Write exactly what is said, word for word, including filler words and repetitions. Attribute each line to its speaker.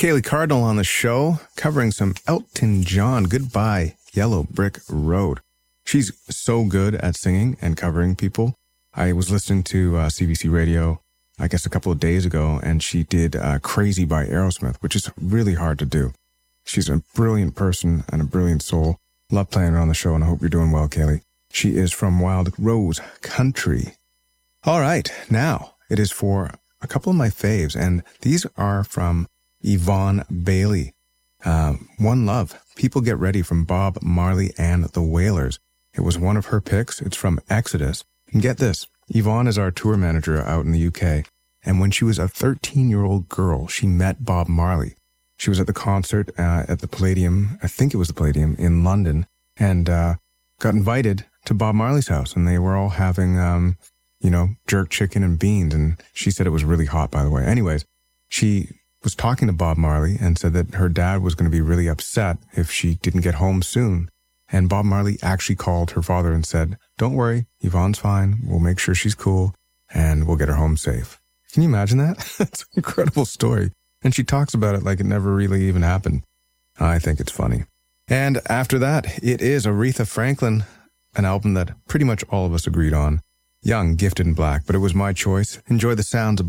Speaker 1: Kaylee Cardinal on the show, covering some Elton John, Goodbye Yellow Brick Road. She's so good at singing and covering people. I was listening to uh, C B C Radio, I guess a couple of days ago, and she did uh, Crazy by Aerosmith, which is really hard to do. She's a brilliant person and a brilliant soul. Love playing her on the show, and I hope you're doing well, Kaylee. She is from Wild Rose Country. All right, now it is for a couple of my faves, and these are from Yvonne Bailey. Uh, One Love, People Get Ready from Bob Marley and the Wailers. It was one of her picks. It's from Exodus. And get this, Yvonne is our tour manager out in the U K, and when she was a thirteen-year-old girl, she met Bob Marley. She was at the concert uh, at the Palladium, I think it was the Palladium, in London, and uh, got invited to Bob Marley's house, and they were all having, um, you know, jerk chicken and beans, and she said it was really hot, by the way. Anyways, she was talking to Bob Marley and said that her dad was going to be really upset if she didn't get home soon. And Bob Marley actually called her father and said, "Don't worry, Yvonne's fine. We'll make sure she's cool and we'll get her home safe." Can you imagine that? It's an incredible story. And she talks about it like it never really even happened. I think it's funny. And after that, it is Aretha Franklin, an album that pretty much all of us agreed on. Young, Gifted and Black, but it was my choice. Enjoy the sounds of